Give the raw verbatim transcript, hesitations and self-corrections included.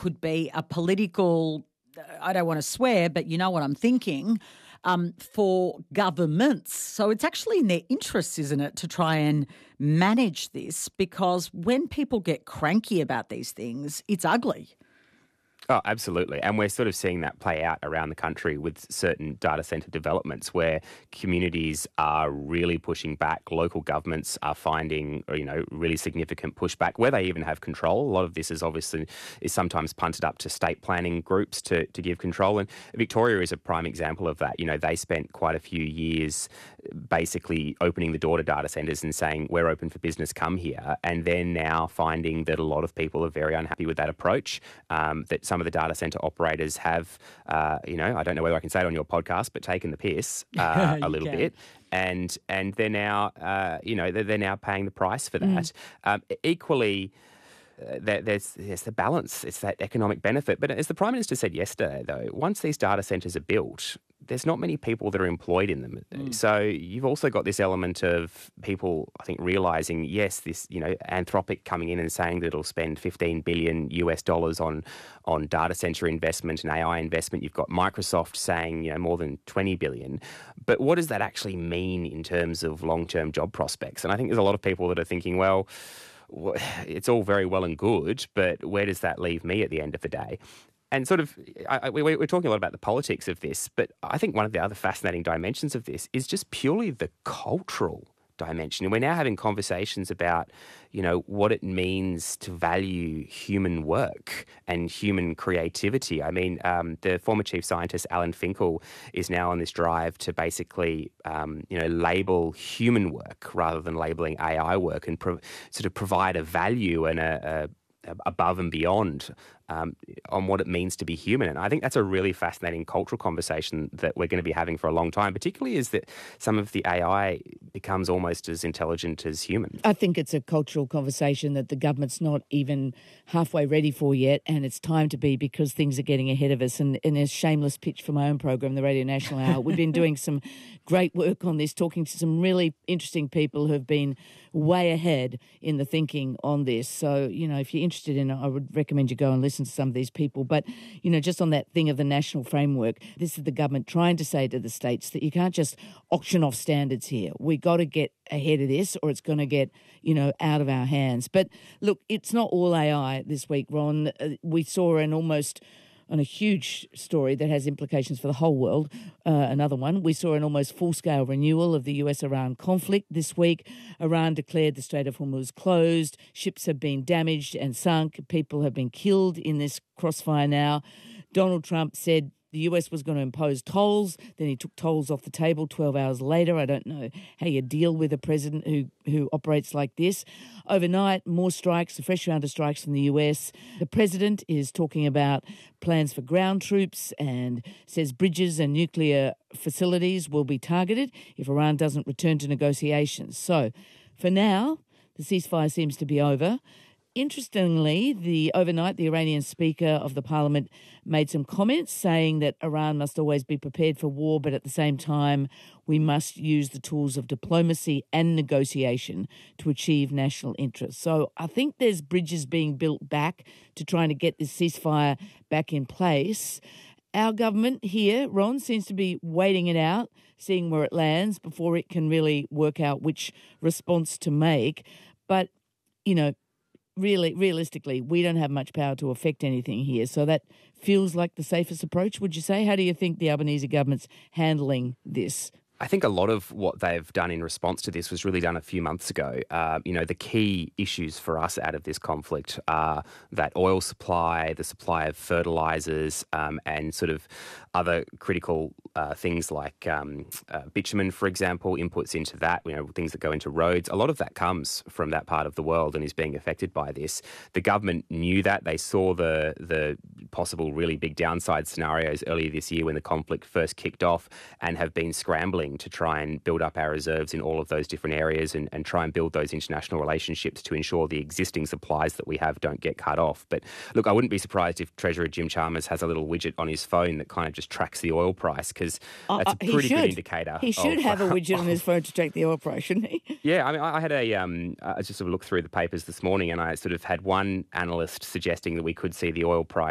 could be a political, I don't want to swear, but you know what I'm thinking, um, for governments. So it's actually in their interests, isn't it, to try and manage this, because when people get cranky about these things, it's ugly. Oh, absolutely. And we're sort of seeing that play out around the country with certain data centre developments where communities are really pushing back. Local governments are finding, you know, really significant pushback where they even have control. A lot of this is obviously is sometimes punted up to state planning groups to, to give control. And Victoria is a prime example of that. You know, they spent quite a few years basically opening the door to data centres and saying, we're open for business, come here. And then now finding that a lot of people are very unhappy with that approach, um, that some of the data centre operators have, uh, you know, I don't know whether I can say it on your podcast, but taken the piss uh, a little can. bit. And and they're now, uh, you know, they're, they're now paying the price for that. Mm. Um, equally, uh, there, there's, there's the balance. It's that economic benefit. But as the Prime Minister said yesterday, though, once these data centres are built, there's not many people that are employed in them. Mm. So you've also got this element of people, I think, realising, yes, this, you know, Anthropic coming in and saying that it'll spend fifteen billion U S dollars on on data centre investment and A I investment. You've got Microsoft saying, you know, more than twenty billion. But what does that actually mean in terms of long-term job prospects? And I think there's a lot of people that are thinking, well, it's all very well and good, but where does that leave me at the end of the day? And sort of, I, I, we, we're talking a lot about the politics of this, but I think one of the other fascinating dimensions of this is just purely the cultural dimension. And we're now having conversations about, you know, what it means to value human work and human creativity. I mean, um, the former chief scientist, Alan Finkel, is now on this drive to basically, um, you know, label human work rather than labeling A I work and pro- sort of provide a value and a, a above and beyond um, on what it means to be human. And I think that's a really fascinating cultural conversation that we're going to be having for a long time, particularly as that some of the A I becomes almost as intelligent as humans. I think it's a cultural conversation that the government's not even halfway ready for yet, and it's time to be, because things are getting ahead of us. And in a shameless pitch for my own program, the Radio National Hour, we've been doing some great work on this, talking to some really interesting people who have been way ahead in the thinking on this. So, you know, if you're interested in it, I would recommend you go and listen to some of these people. But, you know, just on that thing of the national framework, this is the government trying to say to the states that you can't just auction off standards here. We got to get ahead of this, or it's going to get, you know, out of our hands. But look, it's not all A I this week, Ron. Uh, we saw an almost on a huge story that has implications for the whole world. Uh, another one, we saw an almost full-scale renewal of the U S Iran conflict this week. Iran declared the Strait of Hormuz closed. Ships have been damaged and sunk. People have been killed in this crossfire now. Donald Trump said the U S was going to impose tolls. Then he took tolls off the table twelve hours later. I don't know how you deal with a president who, who operates like this. Overnight, more strikes, a fresh round of strikes from the U S. The president is talking about plans for ground troops and says bridges and nuclear facilities will be targeted if Iran doesn't return to negotiations. So, for now, the ceasefire seems to be over. Interestingly, the overnight, the Iranian Speaker of the Parliament made some comments saying that Iran must always be prepared for war, but at the same time, we must use the tools of diplomacy and negotiation to achieve national interests. So I think there's bridges being built back to trying to get this ceasefire back in place. Our government here, Ron, seems to be waiting it out, seeing where it lands before it can really work out which response to make. But, you know, Really, realistically, we don't have much power to affect anything here. So that feels like the safest approach, would you say? How do you think the Albanese government's handling this? I think a lot of what they've done in response to this was really done a few months ago. Uh, you know, the key issues for us out of this conflict are that oil supply, the supply of fertilisers, um, and sort of other critical uh, things like um, uh, bitumen, for example, inputs into that, you know, things that go into roads. A lot of that comes from that part of the world and is being affected by this. The government knew that. They saw the the possible really big downside scenarios earlier this year when the conflict first kicked off, and have been scrambling to try and build up our reserves in all of those different areas and, and try and build those international relationships to ensure the existing supplies that we have don't get cut off. But look, I wouldn't be surprised if Treasurer Jim Chalmers has a little widget on his phone that kind of just tracks the oil price, because that's uh, a pretty good indicator. He should of, have a widget on his phone to track the oil price, shouldn't he? Yeah, I mean, I had a, um, I just sort of looked through the papers this morning, and I sort of had one analyst suggesting that we could see the oil price